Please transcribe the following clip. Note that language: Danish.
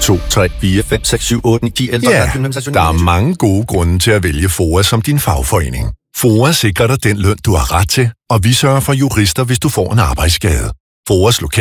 2, 3, 4, 5, 6, 7, 8, 9, 10, 11, Ja, der er mange gode grunde til at vælge FOA som din fagforening. FOA sikrer dig den løn, du har ret til, og vi sørger for jurister, hvis du får en arbejdsskade. FOAs lokale